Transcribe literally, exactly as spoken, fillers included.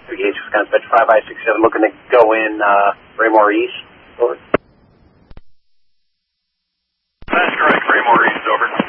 Gauge Wisconsin, Metro five I six seven, looking to go in uh, Raymore East. Over. That's correct, Raymore East, over.